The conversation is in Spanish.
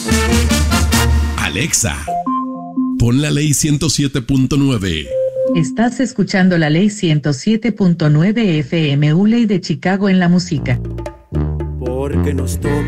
Alexa, pon la ley 107.9. Estás escuchando la ley 107.9 FM, ley de Chicago en la música. Porque nos toca